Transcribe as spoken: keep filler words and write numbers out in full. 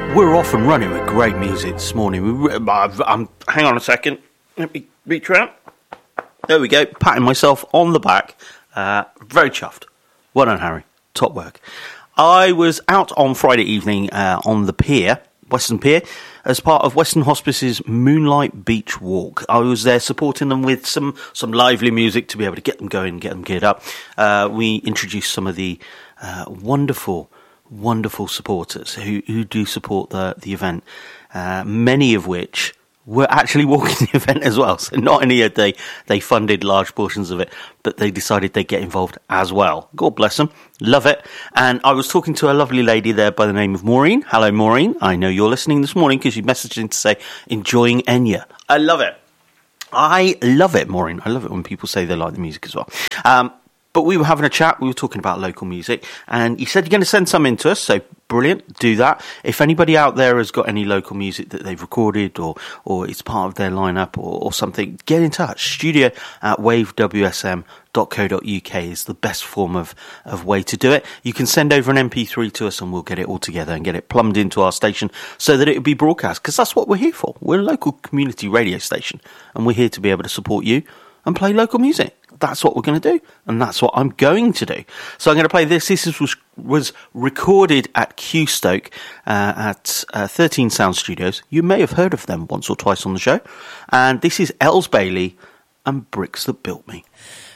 We're off and running with great music this morning. We, I'm, hang on a second. Let me reach around. There we go. Patting myself on the back. Uh, very chuffed. Well done, Harry. Top work. I was out on Friday evening uh, on the pier, Western Pier, as part of Western Hospice's Moonlight Beach Walk. I was there supporting them with some, some lively music to be able to get them going, get them geared up. Uh, we introduced some of the uh, wonderful... wonderful supporters who, who do support the, the event, uh, many of which were actually walking the event as well. So not only had they, they funded large portions of it, but they decided they'd get involved as well. God bless them. Love it. And I was talking to a lovely lady there by the name of Maureen. Hello, Maureen. I know you're listening this morning because you messaged in to say, enjoying Enya. I love it. I love it, Maureen. I love it when people say they like the music as well. Um, But we were having a chat, we were talking about local music, and you said you're going to send some in to us, so brilliant, do that. If anybody out there has got any local music that they've recorded or or it's part of their lineup or, or something, get in touch. Studio at wave w s m dot co dot u k is the best form of, of way to do it. You can send over an M P three to us and we'll get it all together and get it plumbed into our station so that it will be broadcast, because that's what we're here for. We're a local community radio station, and we're here to be able to support you and play local music. That's what we're going to do, and that's what I'm going to do. So I'm going to play this. This was, was recorded at Q Stoke uh, at uh, thirteen Sound Studios. You may have heard of them once or twice on the show. And this is Els Bailey and Bricks That Built Me.